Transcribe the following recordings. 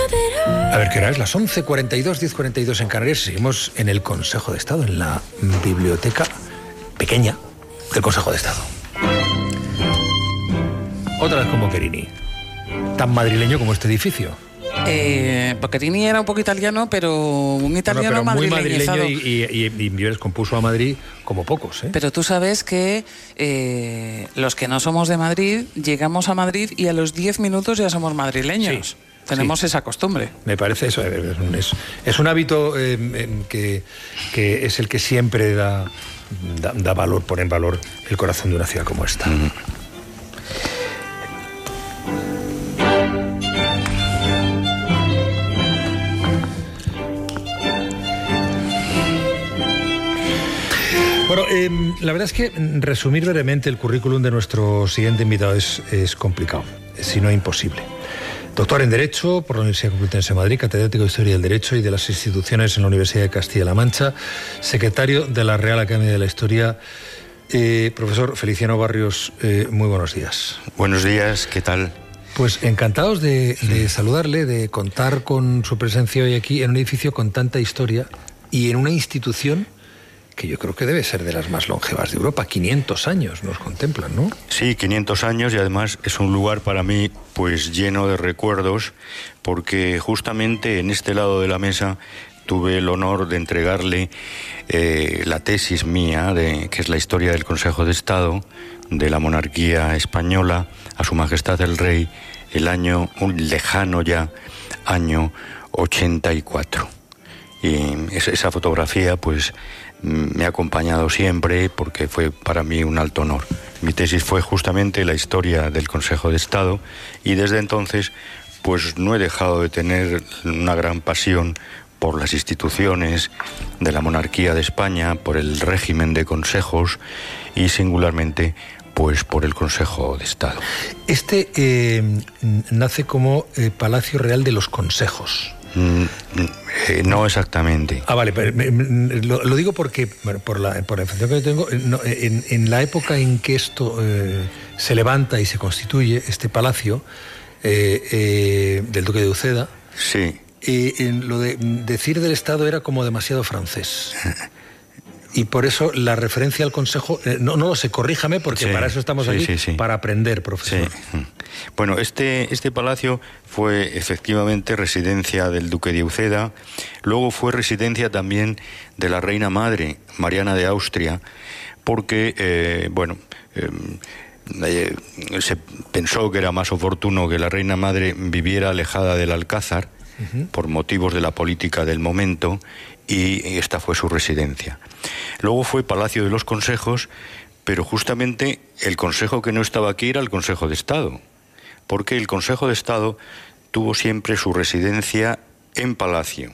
A ver, ¿qué hora es? Las 11:42, 10:42 en Canarias. Seguimos en el Consejo de Estado, en la biblioteca pequeña del Consejo de Estado. Otra vez con Boccherini. Tan madrileño como este edificio. Boccherini era un poco italiano, pero un italiano pero muy madrileñizado. madrileño y Vives compuso a Madrid como pocos, ¿eh? Pero tú sabes que los que no somos de Madrid, llegamos a Madrid y a los 10 minutos ya somos madrileños. Sí. Tenemos esa costumbre. Me parece eso, es un hábito que es el que siempre da valor, pone en valor el corazón de una ciudad como esta. Bueno, la verdad es que resumir brevemente el currículum de nuestro siguiente invitado es complicado, si no imposible. Doctor en Derecho por la Universidad Complutense de Madrid, catedrático de Historia del Derecho y de las Instituciones en la Universidad de Castilla-La Mancha, secretario de la Real Academia de la Historia. Profesor Feliciano Barrios, muy buenos días. Buenos días, ¿qué tal? Pues encantados de saludarle, de contar con su presencia hoy aquí en un edificio con tanta historia y en una institución que yo creo que debe ser de las más longevas de Europa. 500 años nos contemplan, ¿no? Sí, 500 años y además es un lugar para mí pues lleno de recuerdos, porque justamente en este lado de la mesa tuve el honor de entregarle la tesis mía, que es la historia del Consejo de Estado de la monarquía española, a Su Majestad el Rey, el año, un lejano ya, año 84. Y esa fotografía pues me ha acompañado siempre porque fue para mí un alto honor. Mi tesis fue justamente la historia del Consejo de Estado y desde entonces pues no he dejado de tener una gran pasión por las instituciones de la monarquía de España, por el régimen de consejos y singularmente pues por el Consejo de Estado. Este nace como Palacio Real de los Consejos. No exactamente. Vale, pero lo digo porque, bueno, por la información que yo tengo, en la época en que esto se levanta y se constituye, este palacio del Duque de Uceda, sí. Lo de decir del Estado era como demasiado francés. Y por eso la referencia al Consejo, no lo sé, corríjame, porque sí, para eso estamos aquí, para aprender, profesor. Sí. Bueno, este palacio fue efectivamente residencia del Duque de Uceda, luego fue residencia también de la Reina Madre, Mariana de Austria, porque, se pensó que era más oportuno que la Reina Madre viviera alejada del Alcázar, por motivos de la política del momento, y esta fue su residencia. Luego fue Palacio de los Consejos, pero justamente el consejo que no estaba aquí era el Consejo de Estado, porque el Consejo de Estado tuvo siempre su residencia en Palacio.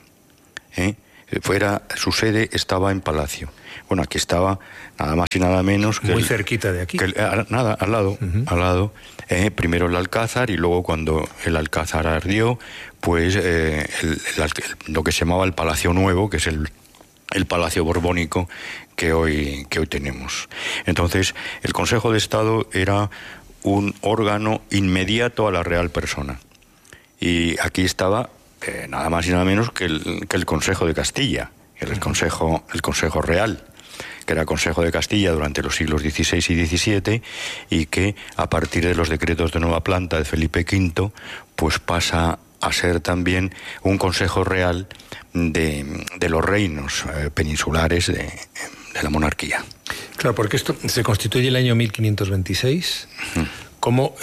Su sede estaba en Palacio. Bueno, aquí estaba nada más y nada menos que... Muy cerquita de aquí. Al lado. Primero el Alcázar y luego cuando el Alcázar ardió, pues lo que se llamaba el Palacio Nuevo, que es el Palacio Borbónico que hoy tenemos. Entonces, el Consejo de Estado era un órgano inmediato a la real persona. Y aquí estaba nada más y nada menos que el Consejo de Castilla, el Consejo Real, que era Consejo de Castilla durante los siglos XVI y XVII y que a partir de los decretos de nueva planta de Felipe V pues pasa a ser también un Consejo Real de los reinos peninsulares de la monarquía. Claro, porque esto se constituye el año 1526, como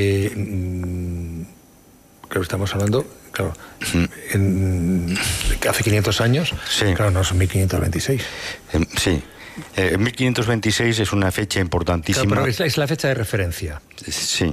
claro, estamos hablando, claro, hace 500 años, sí. Claro, no son 1526. Sí. 1526 es una fecha importantísima. Claro, pero es la fecha de referencia. Sí.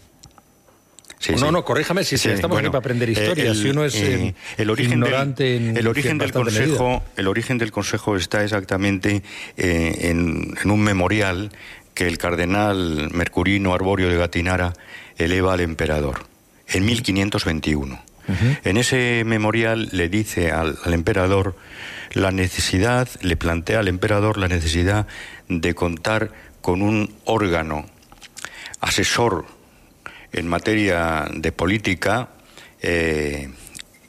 No, corríjame si estamos aquí para aprender historia. Si uno es ignorante el origen del Consejo está exactamente en un memorial que el cardenal Mercurino Arborio de Gatinara eleva al emperador en 1521. En ese memorial le dice al emperador le plantea al emperador la necesidad de contar con un órgano asesor en materia de política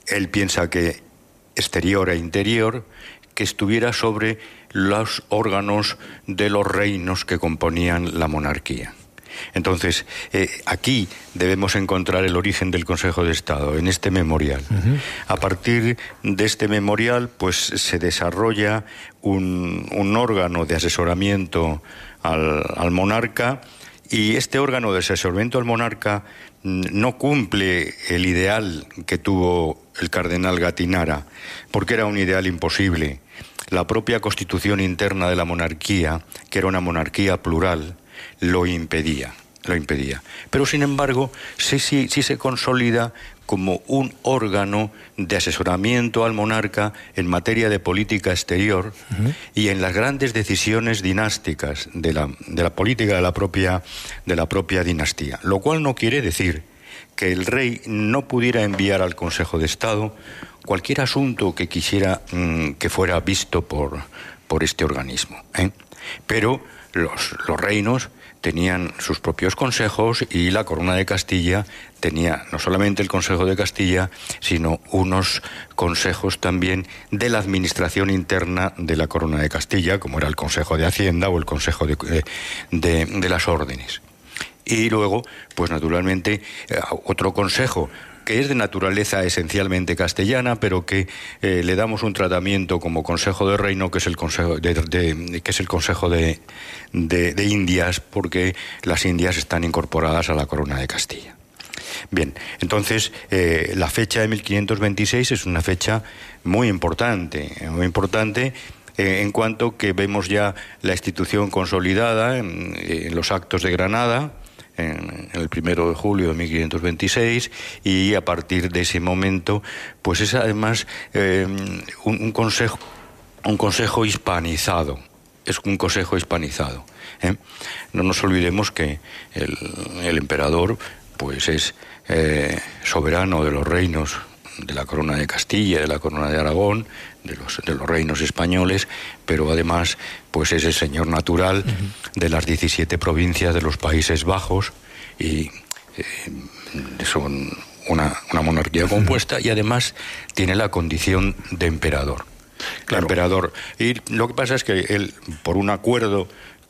él piensa que exterior e interior, que estuviera sobre los órganos de los reinos que componían la monarquía. Entonces, aquí debemos encontrar el origen del Consejo de Estado, en este memorial. A partir de este memorial, pues se desarrolla un órgano de asesoramiento al monarca, y este órgano de asesoramiento al monarca no cumple el ideal que tuvo el cardenal Gattinara, porque era un ideal imposible. La propia constitución interna de la monarquía, que era una monarquía plural, lo impedía. Pero, sin embargo, sí se consolida como un órgano de asesoramiento al monarca en materia de política exterior y en las grandes decisiones dinásticas de la política de la propia dinastía. Lo cual no quiere decir que el rey no pudiera enviar al Consejo de Estado cualquier asunto que quisiera que fuera visto por este organismo, Pero los reinos tenían sus propios consejos, y la Corona de Castilla tenía no solamente el Consejo de Castilla, sino unos consejos también de la administración interna de la Corona de Castilla, como era el Consejo de Hacienda o el Consejo de las Órdenes. Y luego, pues naturalmente, otro consejo que es de naturaleza esencialmente castellana, pero que le damos un tratamiento como Consejo de Reino, que es el Consejo de Indias, porque las Indias están incorporadas a la Corona de Castilla. Bien, entonces la fecha de 1526 es una fecha muy importante en cuanto que vemos ya la institución consolidada en los actos de Granada, en el 1 de julio de 1526, y a partir de ese momento, pues es además un consejo hispanizado. Es un consejo hispanizado. No nos olvidemos que el emperador, pues es soberano de los reinos de la Corona de Castilla, de la Corona de Aragón, de los reinos españoles, pero además pues es el señor natural de las 17 provincias de los Países Bajos, y son una monarquía compuesta, y además tiene la condición de emperador. Claro. Emperador. Y lo que pasa es que él, por un acuerdo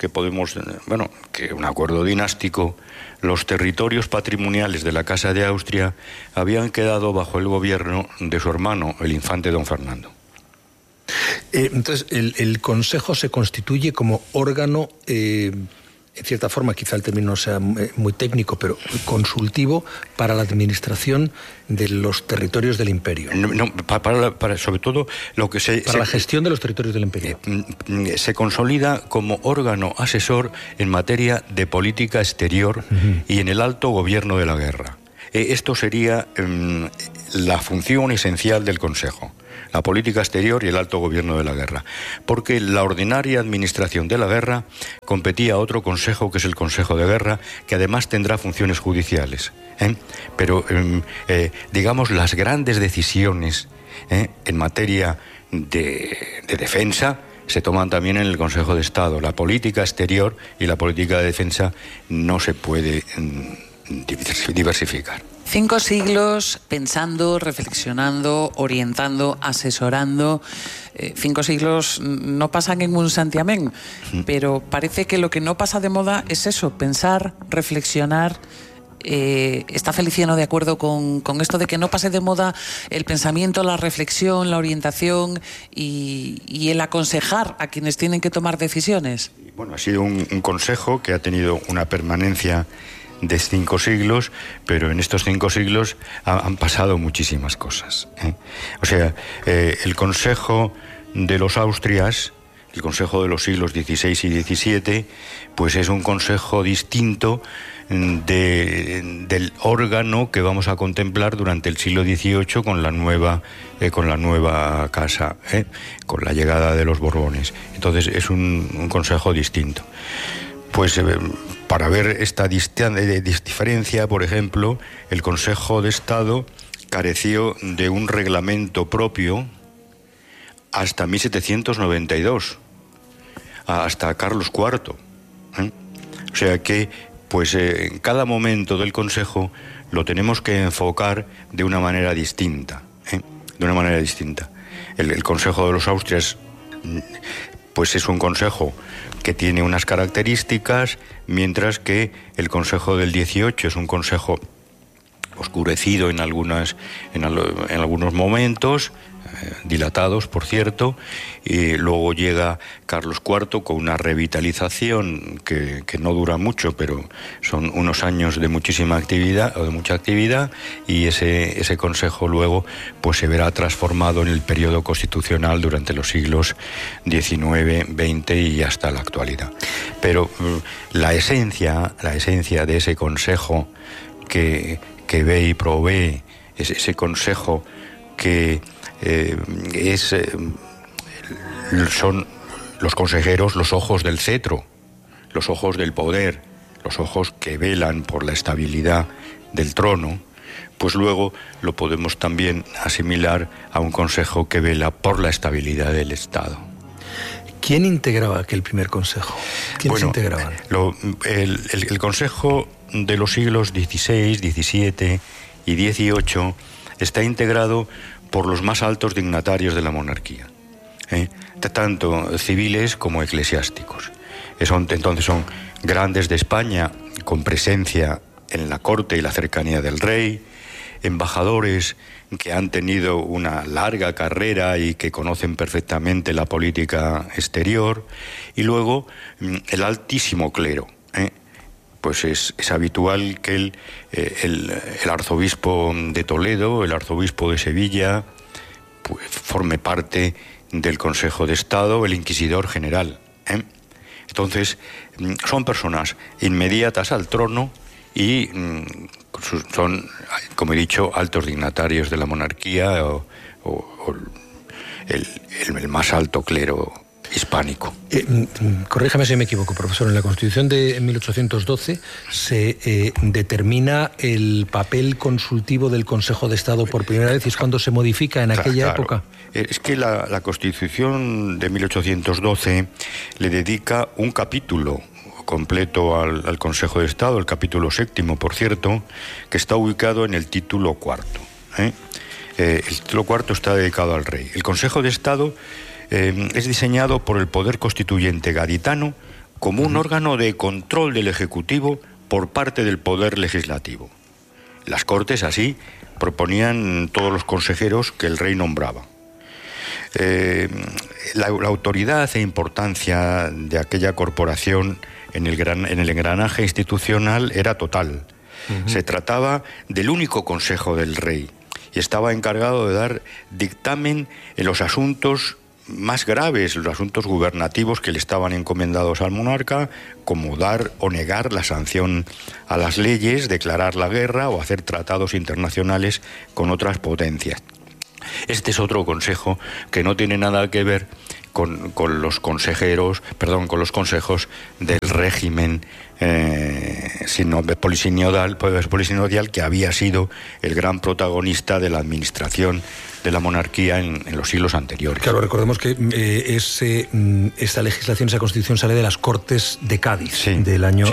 que un acuerdo dinástico, los territorios patrimoniales de la Casa de Austria habían quedado bajo el gobierno de su hermano, el infante don Fernando. Entonces, el Consejo se constituye como órgano, en cierta forma, quizá el término no sea muy técnico, pero consultivo para la administración de los territorios del imperio. Sobre todo lo que para la gestión de los territorios del imperio. Se consolida como órgano asesor en materia de política exterior y en el alto gobierno de la guerra. Esto sería la función esencial del Consejo: la política exterior y el alto gobierno de la guerra, porque la ordinaria administración de la guerra competía a otro consejo, que es el Consejo de Guerra, que además tendrá funciones judiciales. Pero, digamos, las grandes decisiones en materia de defensa se toman también en el Consejo de Estado. La política exterior y la política de defensa no se puede diversificar. 5 siglos pensando, reflexionando, orientando, asesorando. 5 siglos no pasan en un santiamén, pero parece que lo que no pasa de moda es eso: pensar, reflexionar. ¿Está Feliciano de acuerdo con esto de que no pase de moda el pensamiento, la reflexión, la orientación y el aconsejar a quienes tienen que tomar decisiones? Bueno, ha sido un consejo que ha tenido una permanencia de 5 siglos, pero en estos 5 siglos han pasado muchísimas cosas. O sea, el Consejo de los Austrias, el Consejo de los siglos XVI y XVII, pues es un consejo distinto del órgano que vamos a contemplar durante el siglo XVIII con la nueva casa, con la llegada de los Borbones. Entonces es un consejo distinto. Pues para ver esta diferencia, por ejemplo, el Consejo de Estado careció de un reglamento propio hasta 1792, hasta Carlos IV. O sea que, pues en cada momento del Consejo lo tenemos que enfocar de una manera distinta. de una manera distinta. El Consejo de los Austrias, pues es un consejo que tiene unas características, mientras que el Consejo del 18 es un consejo oscurecido en algunos momentos, dilatados, por cierto, y luego llega Carlos IV con una revitalización que no dura mucho, pero son unos años de muchísima actividad, o de mucha actividad, y ese consejo luego pues se verá transformado en el periodo constitucional durante los siglos XIX, XX y hasta la actualidad. Pero la esencia de ese consejo que ve y provee, ese consejo que son los consejeros los ojos del cetro, los ojos del poder, los ojos que velan por la estabilidad del trono, pues luego lo podemos también asimilar a un consejo que vela por la estabilidad del Estado. ¿Quién integraba aquel primer consejo? ¿Quiénes integraban? El consejo de los siglos XVI, XVII y XVIII está integrado por los más altos dignatarios de la monarquía, tanto civiles como eclesiásticos. Entonces son grandes de España con presencia en la corte y la cercanía del rey, embajadores que han tenido una larga carrera y que conocen perfectamente la política exterior, y luego el altísimo clero. Pues es habitual que el arzobispo de Toledo, el arzobispo de Sevilla, pues forme parte del Consejo de Estado, el inquisidor general. Entonces, son personas inmediatas al trono y son, como he dicho, altos dignatarios de la monarquía o el más alto clero hispánico. Corríjame si me equivoco, profesor. En la Constitución de 1812 se determina el papel consultivo del Consejo de Estado por primera vez, y es cuando se modifica en aquella época. Es que la Constitución de 1812 le dedica un capítulo completo al Consejo de Estado, el capítulo 7, por cierto, que está ubicado en el título 4. El título 4 está dedicado al rey. El Consejo de Estado es diseñado por el Poder Constituyente gaditano como un órgano de control del Ejecutivo por parte del Poder Legislativo. Las Cortes así proponían todos los consejeros que el rey nombraba. La autoridad e importancia de aquella corporación en el engranaje institucional era total. Se trataba del único consejo del rey y estaba encargado de dar dictamen en los asuntos más graves, los asuntos gubernativos que le estaban encomendados al monarca, como dar o negar la sanción a las leyes, declarar la guerra o hacer tratados internacionales con otras potencias. Este es otro consejo que no tiene nada que ver con los consejos del régimen polisinodial, que había sido el gran protagonista de la administración de la monarquía en los siglos anteriores. Claro, recordemos que esta legislación, esa constitución sale de las Cortes de Cádiz, del año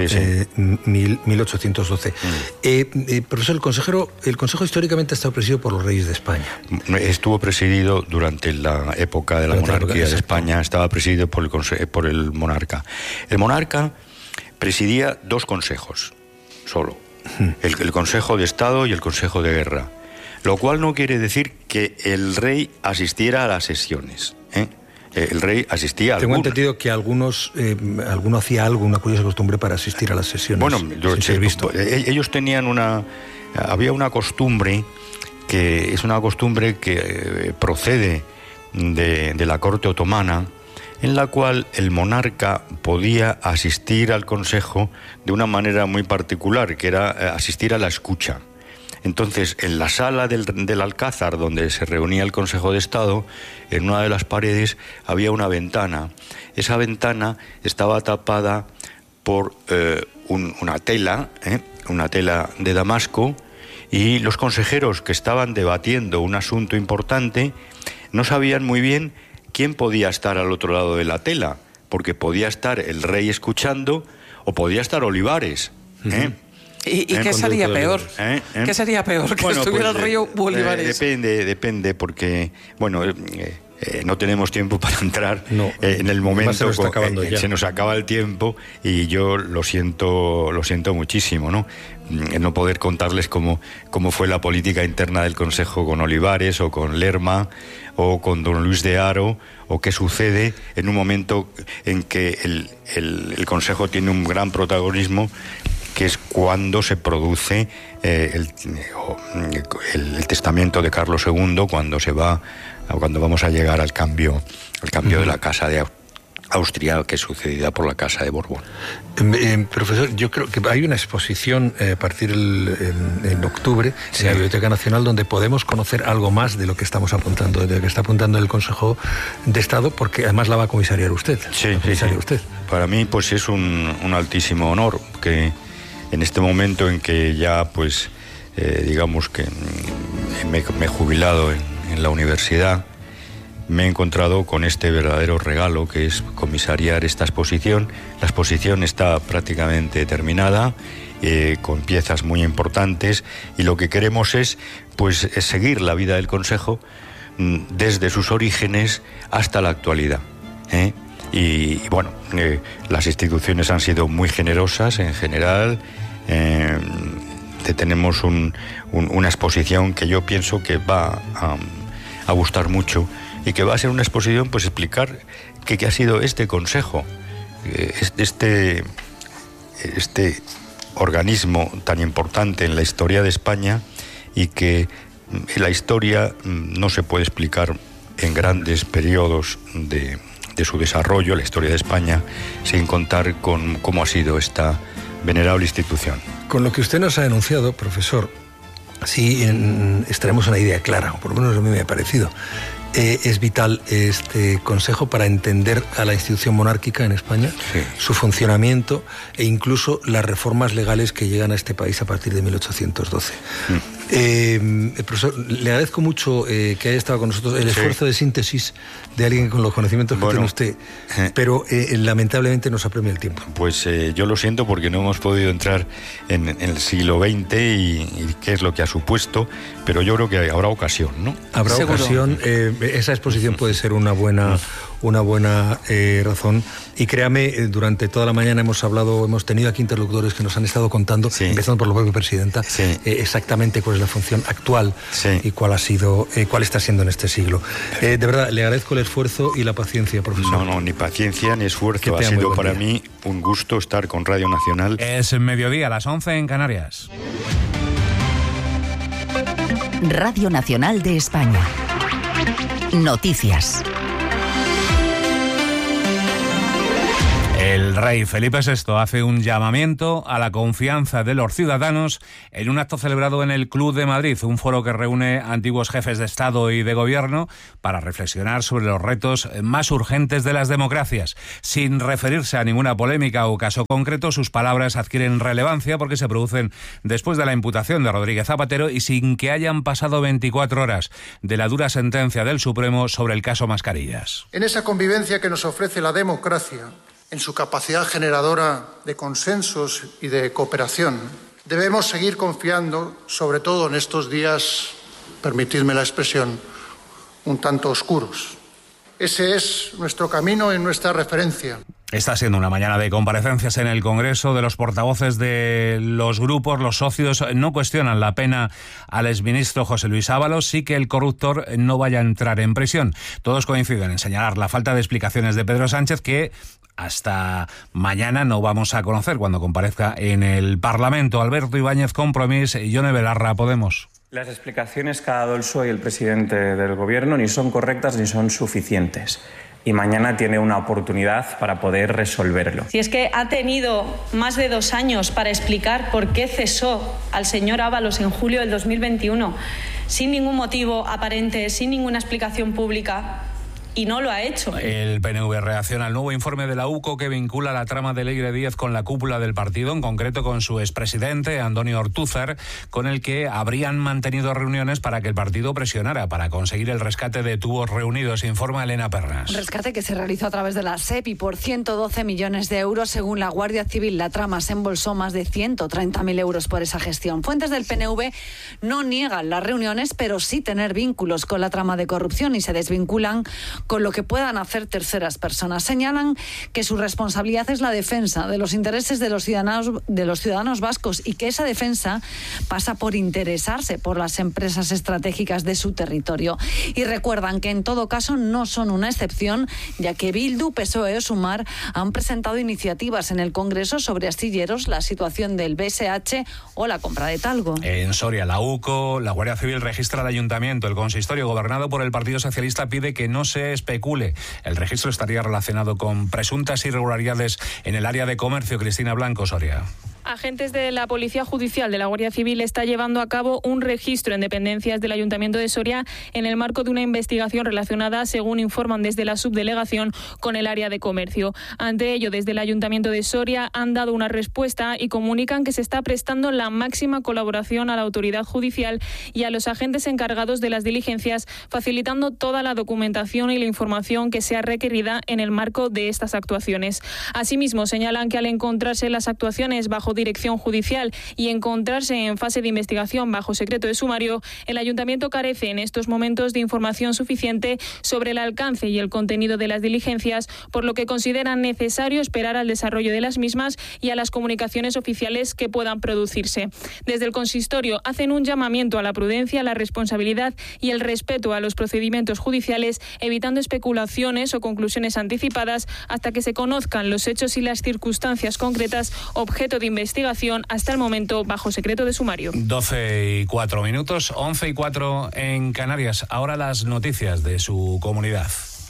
1812. Profesor, el Consejo históricamente ha estado presidido por los reyes de España. Estuvo presidido durante la época de la monarquía de España, estaba presidido por el monarca. El monarca presidía dos consejos solo, el Consejo de Estado y el Consejo de Guerra. Lo cual no quiere decir que el rey asistiera a las sesiones. El rey asistía a Tengo entendido que alguno hacía una curiosa costumbre para asistir a las sesiones. Bueno, ellos tenían había una costumbre que es una costumbre que procede de la corte otomana, en la cual el monarca podía asistir al consejo de una manera muy particular, que era asistir a la escucha. Entonces, en la sala del Alcázar, donde se reunía el Consejo de Estado, en una de las paredes había una ventana. Esa ventana estaba tapada por una tela de damasco, y los consejeros que estaban debatiendo un asunto importante no sabían muy bien quién podía estar al otro lado de la tela, porque podía estar el rey escuchando o podía estar Olivares. ¿Y qué sería peor? ¿Qué sería peor? ¿Que estuviera el río Bolívares? Depende, porque, bueno, no tenemos tiempo para entrar en el momento. Se nos acaba el tiempo y yo lo siento muchísimo, ¿no? No poder contarles cómo fue la política interna del Consejo con Olivares o con Lerma o con don Luis de Haro, o qué sucede en un momento en que el Consejo tiene un gran protagonismo, que es cuando se produce el testamento de Carlos II, cuando vamos a llegar al cambio de la Casa de Austria, que es sucedida por la Casa de Borbón. Profesor, yo creo que hay una exposición a partir en octubre en la Biblioteca Nacional, donde podemos conocer algo más de lo que estamos apuntando, de lo que está apuntando el Consejo de Estado, porque además la va a comisariar usted. Sí. Usted. Para mí, pues es un altísimo honor que en este momento en que ya, pues, digamos que me he jubilado en la universidad, me he encontrado con este verdadero regalo, que es comisariar esta exposición. La exposición está prácticamente terminada, con piezas muy importantes, y lo que queremos es seguir la vida del Consejo desde sus orígenes hasta la actualidad. Y bueno, las instituciones han sido muy generosas en general. Tenemos una exposición que yo pienso que va a gustar mucho, y que va a ser una exposición, pues, explicar qué ha sido este Consejo, este organismo tan importante en la historia de España, y que la historia no se puede explicar en grandes periodos de su desarrollo, la historia de España, sin contar con cómo ha sido esta venerable institución. Con lo que usted nos ha denunciado, profesor, sí extraemos una idea clara, o por lo menos a mí me ha parecido. Es vital este Consejo para entender a la institución monárquica en España, su funcionamiento e incluso las reformas legales que llegan a este país a partir de 1812. Profesor, le agradezco mucho que haya estado con nosotros, el esfuerzo de síntesis de alguien con los conocimientos que tiene usted, pero lamentablemente nos apremia el tiempo. Pues yo lo siento, porque no hemos podido entrar en el siglo XX y qué es lo que ha supuesto, pero yo creo que habrá ocasión, ¿no? Habrá ocasión. Esa exposición puede ser una buena razón, y créame, durante toda la mañana hemos tenido aquí interlocutores que nos han estado contando, empezando por la propia presidenta, exactamente cuál es la función actual y cuál está siendo en este siglo. De verdad, le agradezco el esfuerzo y la paciencia, profesor. No, ni paciencia ni esfuerzo. Ha sido para mí un gusto estar con Radio Nacional. Es mediodía, a las 11 en Canarias. Radio Nacional de España. Noticias. El rey Felipe VI hace un llamamiento a la confianza de los ciudadanos en un acto celebrado en el Club de Madrid, un foro que reúne antiguos jefes de Estado y de Gobierno para reflexionar sobre los retos más urgentes de las democracias. Sin referirse a ninguna polémica o caso concreto, sus palabras adquieren relevancia porque se producen después de la imputación de Rodríguez Zapatero y sin que hayan pasado 24 horas de la dura sentencia del Supremo sobre el caso Mascarillas. En esa convivencia que nos ofrece la democracia, en su capacidad generadora de consensos y de cooperación, debemos seguir confiando, sobre todo en estos días, permitidme la expresión, un tanto oscuros. Ese es nuestro camino y nuestra referencia. Está siendo una mañana de comparecencias en el Congreso de los portavoces de los grupos. Los socios no cuestionan la pena al exministro José Luis Ábalos, sí que el corruptor no vaya a entrar en prisión. Todos coinciden en señalar la falta de explicaciones de Pedro Sánchez, que hasta mañana no vamos a conocer cuando comparezca en el Parlamento. Alberto Ibáñez, Compromís, y Yone Belarra, Podemos. Las explicaciones que ha dado el PSOE y el presidente del Gobierno ni son correctas ni son suficientes. Y mañana tiene una oportunidad para poder resolverlo. Si es que ha tenido más de 2 años para explicar por qué cesó al señor Ábalos en julio del 2021, sin ningún motivo aparente, sin ninguna explicación pública, y no lo ha hecho. El PNV reacciona al nuevo informe de la UCO que vincula la trama de Leire Díez con la cúpula del partido, en concreto con su expresidente, Antonio Ortúzar, con el que habrían mantenido reuniones para que el partido presionara para conseguir el rescate de tubos reunidos, informa Elena Pernas. Un rescate que se realizó a través de la SEP y por 112 millones de euros. Según la Guardia Civil, la trama se embolsó más de 130.000 euros por esa gestión. Fuentes del PNV no niegan las reuniones, pero sí tener vínculos con la trama de corrupción y se desvinculan con lo que puedan hacer terceras personas. Señalan que su responsabilidad es la defensa de los intereses de los ciudadanos vascos y que esa defensa pasa por interesarse por las empresas estratégicas de su territorio. Y recuerdan que en todo caso no son una excepción, ya que Bildu, PSOE o Sumar han presentado iniciativas en el Congreso sobre astilleros, la situación del BSH o la compra de talgo. En Soria, la UCO, la Guardia Civil registra al ayuntamiento. El consistorio gobernado por el Partido Socialista pide que no se especule. El registro estaría relacionado con presuntas irregularidades en el área de comercio. Cristina Blanco, Soria. Agentes de la Policía Judicial de la Guardia Civil está llevando a cabo un registro en dependencias del Ayuntamiento de Soria en el marco de una investigación relacionada, según informan desde la subdelegación, con el área de comercio. Ante ello, desde el Ayuntamiento de Soria han dado una respuesta y comunican que se está prestando la máxima colaboración a la autoridad judicial y a los agentes encargados de las diligencias, facilitando toda la documentación y la información que sea requerida en el marco de estas actuaciones. Asimismo, señalan que al encontrarse las actuaciones bajo dirección judicial y encontrarse en fase de investigación bajo secreto de sumario, el Ayuntamiento carece en estos momentos de información suficiente sobre el alcance y el contenido de las diligencias, por lo que consideran necesario esperar al desarrollo de las mismas y a las comunicaciones oficiales que puedan producirse. Desde el consistorio hacen un llamamiento a la prudencia, la responsabilidad y el respeto a los procedimientos judiciales, evitando especulaciones o conclusiones anticipadas hasta que se conozcan los hechos y las circunstancias concretas objeto de investigación, hasta el momento bajo secreto de sumario. 12:04 minutos, 11:04 en Canarias. Ahora las noticias de su comunidad.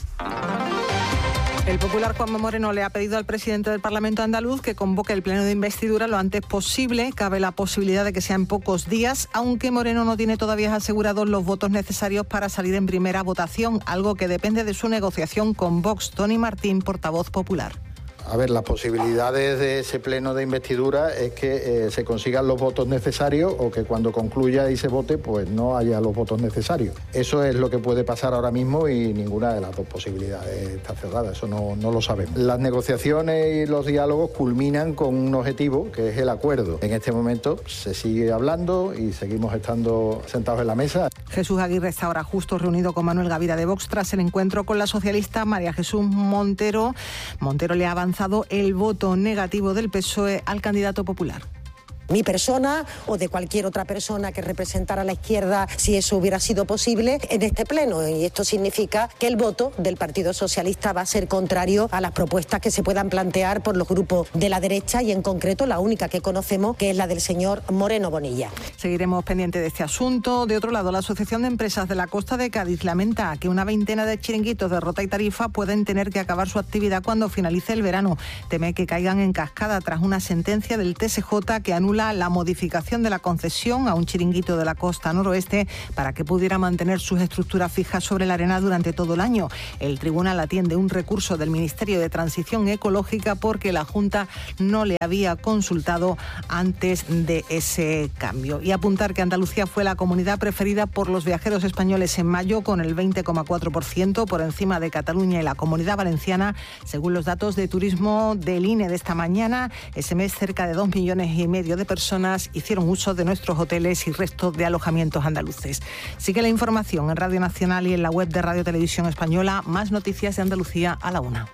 El popular Juanma Moreno le ha pedido al presidente del Parlamento andaluz que convoque el pleno de investidura lo antes posible. Cabe la posibilidad de que sea en pocos días, aunque Moreno no tiene todavía asegurados los votos necesarios para salir en primera votación, algo que depende de su negociación con Vox. Tony Martín, portavoz popular. A ver, las posibilidades de ese pleno de investidura es que se consigan los votos necesarios o que cuando concluya y se vote, pues no haya los votos necesarios. Eso es lo que puede pasar ahora mismo y ninguna de las dos posibilidades está cerrada, eso no lo sabemos. Las negociaciones y los diálogos culminan con un objetivo, que es el acuerdo. En este momento se sigue hablando y seguimos estando sentados en la mesa. Jesús Aguirre está ahora justo reunido con Manuel Gavira de Vox tras el encuentro con la socialista María Jesús Montero. Montero le ha avanzado el voto negativo del PSOE al candidato popular. Mi persona o de cualquier otra persona que representara a la izquierda, si eso hubiera sido posible, en este pleno. Y esto significa que el voto del Partido Socialista va a ser contrario a las propuestas que se puedan plantear por los grupos de la derecha y en concreto la única que conocemos, que es la del señor Moreno Bonilla. Seguiremos pendientes de este asunto. De otro lado, la Asociación de Empresas de la Costa de Cádiz lamenta que una veintena de chiringuitos de Rota y Tarifa pueden tener que acabar su actividad cuando finalice el verano. Teme que caigan en cascada tras una sentencia del TSJ que anula la modificación de la concesión a un chiringuito de la costa noroeste para que pudiera mantener sus estructuras fijas sobre la arena durante todo el año. El tribunal atiende un recurso del Ministerio de Transición Ecológica porque la Junta no le había consultado antes de ese cambio. Y apuntar que Andalucía fue la comunidad preferida por los viajeros españoles en mayo, con el 20,4% por encima de Cataluña y la Comunidad Valenciana, según los datos de turismo del INE de esta mañana. Ese mes cerca de 2,5 millones de personas hicieron uso de nuestros hoteles y resto de alojamientos andaluces. Sigue la información en Radio Nacional y en la web de Radio Televisión Española. Más noticias de Andalucía a la 1.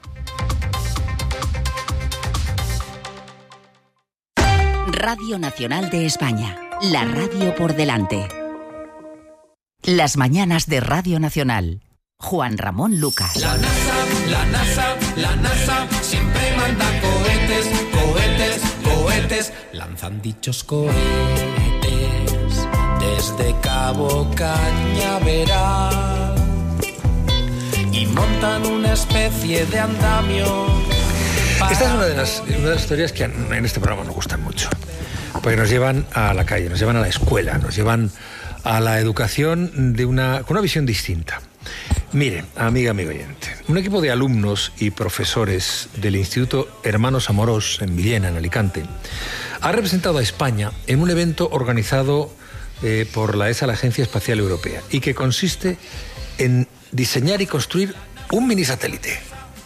Radio Nacional de España. La radio por delante. Las mañanas de Radio Nacional. Juan Ramón Lucas. La NASA siempre manda cohetes. Lanzan dichos cohetes desde Cabo Cañaveral y montan una especie de andamio. Esta es una de las historias que en este programa nos gustan mucho, porque nos llevan a la calle, nos llevan a la escuela, nos llevan a la educación con una visión distinta. Mire, amiga, amigo oyente, un equipo de alumnos y profesores del Instituto Hermanos Amorós en Villena, en Alicante, ha representado a España en un evento organizado por la ESA, la Agencia Espacial Europea, y que consiste en diseñar y construir un mini satélite.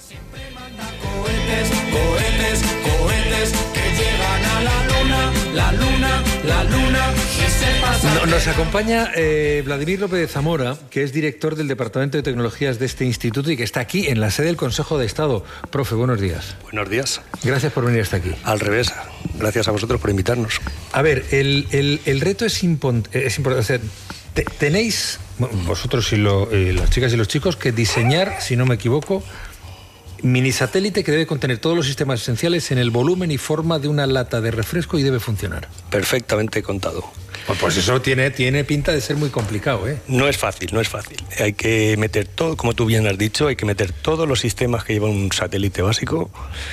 La luna, que se pasa. Nos acompaña Vladimir López de Zamora, que es director del Departamento de Tecnologías de este instituto y que está aquí en la sede del Consejo de Estado. Profe, buenos días. Buenos días. Gracias por venir hasta aquí. Al revés, gracias a vosotros por invitarnos. A ver, el reto es importante. O sea, tenéis, vosotros y las chicas y los chicos, que diseñar, si no me equivoco, mini satélite que debe contener todos los sistemas esenciales en el volumen y forma de una lata de refresco y debe funcionar. Perfectamente contado. Pues eso tiene pinta de ser muy complicado, ¿eh? No es fácil. Hay que meter todo, como tú bien has dicho, hay que meter todos los sistemas que lleva un satélite básico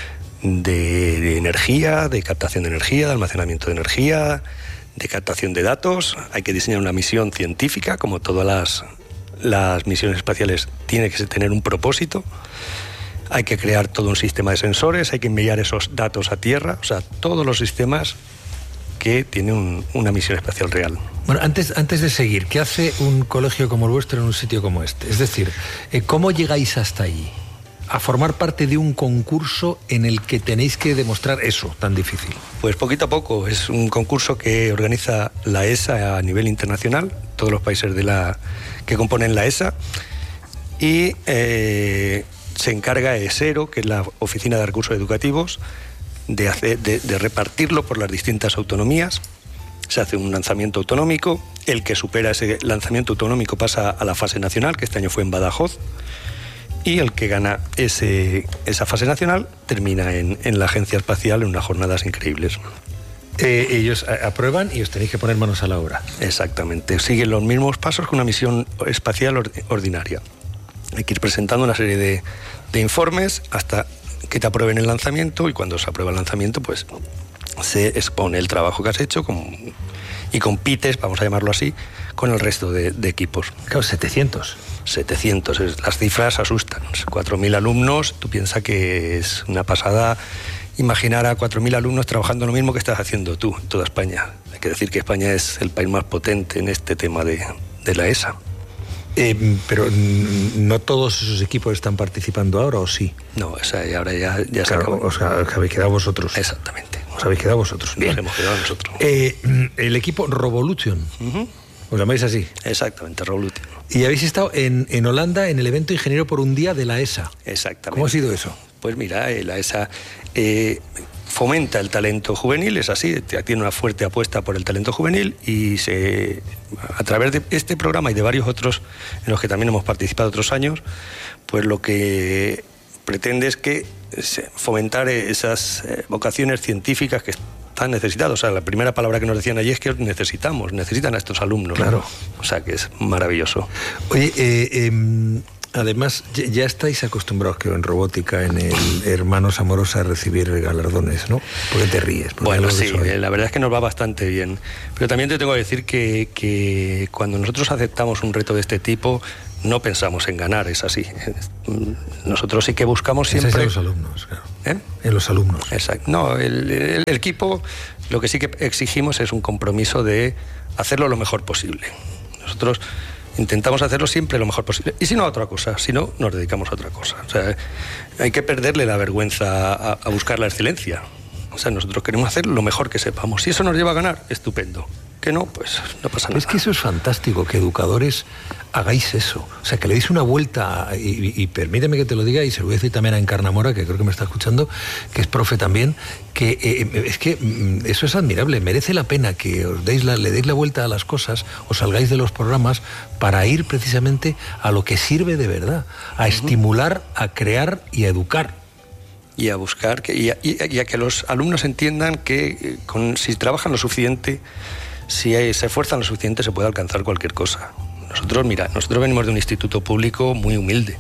de energía, de captación de energía, de almacenamiento de energía, de captación de datos. Hay que diseñar una misión científica, como todas las misiones espaciales, tiene que tener un propósito. Hay que crear todo un sistema de sensores, hay que enviar esos datos a Tierra, o sea, todos los sistemas que tienen una misión espacial real. Bueno, antes de seguir, ¿qué hace un colegio como el vuestro en un sitio como este? Es decir, ¿cómo llegáis hasta allí? A formar parte de un concurso en el que tenéis que demostrar eso tan difícil. Pues poquito a poco, es un concurso que organiza la ESA a nivel internacional, todos los países que componen la ESA, y se encarga ESERO, que es la Oficina de Recursos Educativos, de repartirlo por las distintas autonomías. Se hace un lanzamiento autonómico, el que supera ese lanzamiento autonómico pasa a la fase nacional, que este año fue en Badajoz, y el que gana esa fase nacional termina en la Agencia Espacial en unas jornadas increíbles. Ellos aprueban y os tenéis que poner manos a la obra. Exactamente, siguen los mismos pasos que una misión espacial ordinaria. Hay que ir presentando una serie de informes hasta que te aprueben el lanzamiento, y cuando se aprueba el lanzamiento, pues se expone el trabajo que has hecho y compites, vamos a llamarlo así, con el resto de equipos. Claro, 700. 700, las cifras asustan. 4.000 alumnos, tú piensas que es una pasada imaginar a 4.000 alumnos trabajando lo mismo que estás haciendo tú en toda España. Hay que decir que España es el país más potente en este tema de la ESA. Pero no todos esos equipos están participando ahora, ¿o sí? No, ahora ya claro, se acabó. Os habéis quedado vosotros. Exactamente. Os habéis quedado vosotros. Bien. Nos hemos quedado nosotros. El equipo Revolution. ¿Os llamáis así? Exactamente, Revolution. Y habéis estado en Holanda en el evento Ingeniero por un Día de la ESA. Exactamente. ¿Cómo ha sido eso? Pues mira, la ESA fomenta el talento juvenil, es así, tiene una fuerte apuesta por el talento juvenil, y a través de este programa y de varios otros en los que también hemos participado otros años, pues lo que pretende es que fomentar esas vocaciones científicas que están necesitadas. O sea, la primera palabra que nos decían allí es que necesitan a estos alumnos. Claro. ¿No? O sea, que es maravilloso. Oye, además, ya estáis acostumbrados, creo, en robótica, en el Hermanos Amorós, a recibir galardones, ¿no? ¿Por qué te ríes? Bueno, sí, la verdad es que nos va bastante bien. Pero también te tengo que decir que cuando nosotros aceptamos un reto de este tipo, no pensamos en ganar, es así. Nosotros sí que buscamos siempre... En los alumnos, claro. En los alumnos. Exacto. No, el equipo, lo que sí que exigimos es un compromiso de hacerlo lo mejor posible. Nosotros intentamos hacerlo siempre lo mejor posible. Y si no, a otra cosa. Si no, nos dedicamos a otra cosa. O sea, hay que perderle la vergüenza a buscar la excelencia. O sea, nosotros queremos hacer lo mejor que sepamos. Si eso nos lleva a ganar, estupendo. Que no, pues no pasa nada. Es que eso es fantástico, que educadores hagáis eso. O sea, que le deis una vuelta, y permíteme que te lo diga, y se lo voy a decir también a Encarnamora, que creo que me está escuchando, que es profe también, que es que eso es admirable. Merece la pena que le deis la vuelta a las cosas, os salgáis de los programas para ir precisamente a lo que sirve de verdad, a estimular, a crear y a educar. Y a buscar, y a que los alumnos entiendan que si trabajan lo suficiente, si se esfuerzan lo suficiente, se puede alcanzar cualquier cosa. Nosotros venimos de un instituto público muy humilde,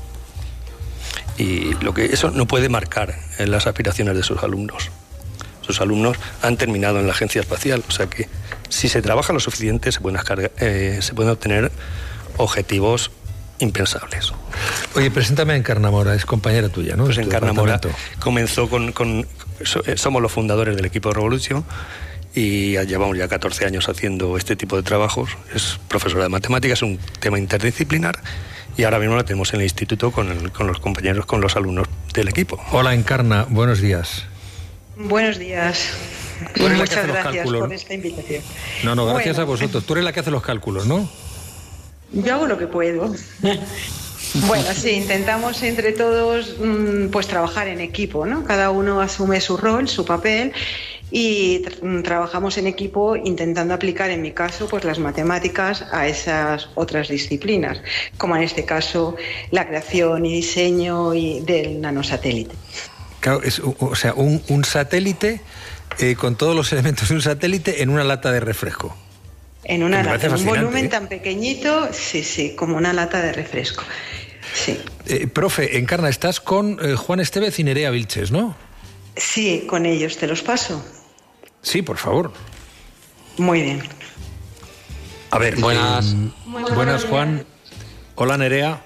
y eso no puede marcar en las aspiraciones de sus alumnos. Sus alumnos han terminado en la Agencia Espacial, o sea que si se trabaja lo suficiente se pueden obtener objetivos impensables. Oye, preséntame a Encarna Mora, es compañera tuya, ¿no? Pues Encarna Mora comenzó somos los fundadores del equipo Revolution y llevamos ya 14 años haciendo este tipo de trabajos. Es profesora de matemáticas, es un tema interdisciplinar y ahora mismo la tenemos en el instituto con los compañeros, con los alumnos del equipo. Hola Encarna, buenos días. Buenos días. Muchas gracias por esta invitación. No, gracias a vosotros. Tú eres la que hace los cálculos, ¿no? Yo hago lo que puedo. Bueno, sí, intentamos entre todos pues trabajar en equipo, ¿no? Cada uno asume su rol, su papel y trabajamos en equipo intentando aplicar, en mi caso, pues las matemáticas a esas otras disciplinas, como en este caso la creación y diseño del nanosatélite. Claro, un satélite con todos los elementos de un satélite en una lata de refresco. En una lata, en un volumen tan pequeñito, sí, como una lata de refresco. Sí. Profe, Encarna, estás con Juan Estevez y Nerea Vilches, ¿no? Sí, con ellos. ¿Te los paso? Sí, por favor. Muy bien. A ver, buenas. Buenas, Juan. Hola, Nerea.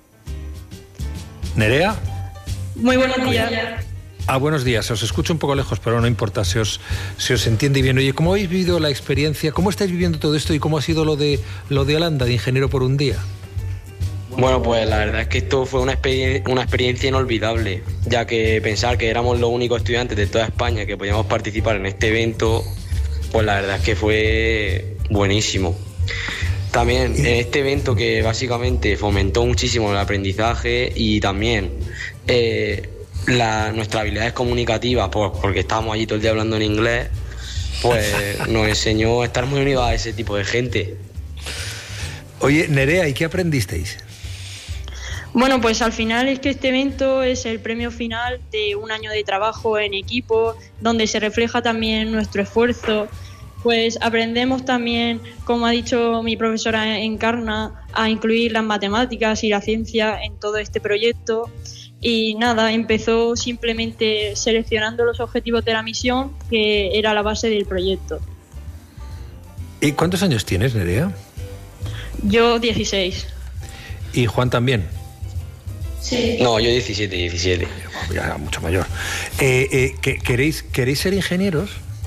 ¿Nerea? Muy buenos días. Buenos días. Os escucho un poco lejos, pero no importa, se os entiende bien. Oye, ¿cómo habéis vivido la experiencia? ¿Cómo estáis viviendo todo esto y cómo ha sido lo de Holanda, de Ingeniero por un Día? Bueno, pues la verdad es que esto fue una experiencia inolvidable, ya que pensar que éramos los únicos estudiantes de toda España que podíamos participar en este evento, pues la verdad es que fue buenísimo. También en este evento que básicamente fomentó muchísimo el aprendizaje y también nuestras habilidades comunicativas, pues porque estábamos allí todo el día hablando en inglés, pues nos enseñó a estar muy unidos a ese tipo de gente. Oye, Nerea, ¿y qué aprendisteis? Bueno, pues al final es que este evento es el premio final de un año de trabajo en equipo, donde se refleja también nuestro esfuerzo. Pues aprendemos también, como ha dicho mi profesora Encarna, a incluir las matemáticas y la ciencia en todo este proyecto. Y nada, empezó simplemente seleccionando los objetivos de la misión, que era la base del proyecto. ¿Y cuántos años tienes, Nerea? Yo 16. ¿Y Juan también? Sí. No, yo 17. Ya, mucho mayor. ¿Queréis ser ingenieros?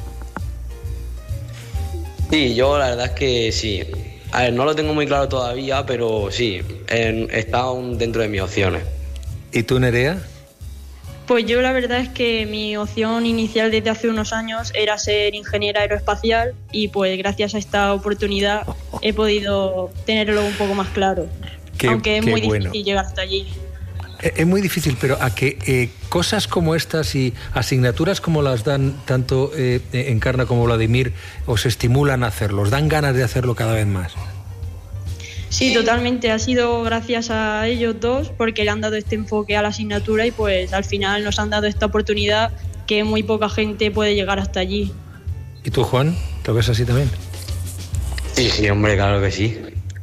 Sí, yo la verdad es que sí. A ver, no lo tengo muy claro todavía, pero sí, está aún dentro de mis opciones. ¿Y tú, Nerea? Pues yo la verdad es que mi opción inicial desde hace unos años era ser ingeniera aeroespacial y pues gracias a esta oportunidad he podido tenerlo un poco más claro. Aunque es muy difícil llegar hasta allí. Es muy difícil, pero a que cosas como estas y asignaturas como las dan tanto Encarna como Vladimir os estimulan a hacerlo, os dan ganas de hacerlo cada vez más. Sí, totalmente. Ha sido gracias a ellos dos porque le han dado este enfoque a la asignatura y pues al final nos han dado esta oportunidad que muy poca gente puede llegar hasta allí. ¿Y tú, Juan? ¿Lo ves así también? Sí, hombre, claro que sí.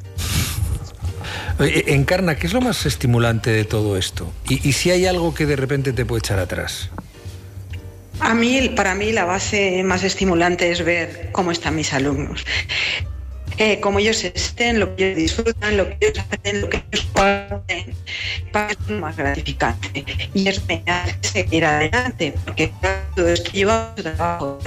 Oye, Encarna, ¿qué es lo más estimulante de todo esto? ¿Y si hay algo que de repente te puede echar atrás? Para mí la base más estimulante es ver cómo están mis alumnos. Cómo ellos estén, lo que ellos disfrutan, lo que ellos hacen, lo que ellos hacen, para es lo más gratificante. Y es me hace seguir adelante, porque todo esto lleva su trabajo.